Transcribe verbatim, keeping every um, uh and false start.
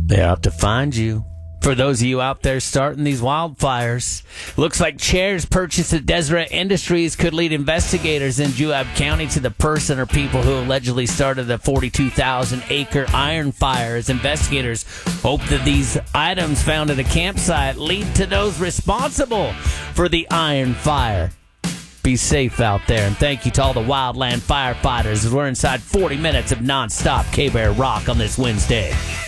They're out to find you. For those of you out there starting these wildfires, looks like shares purchased at Deseret Industries could lead investigators in Juab County to the person or people who allegedly started the forty-two thousand acre iron fire, as investigators hope that these items found at a campsite lead to those responsible for the iron fire. Be safe out there, and thank you to all the wildland firefighters as we're inside forty minutes of nonstop K-Bear Rock on this Wednesday.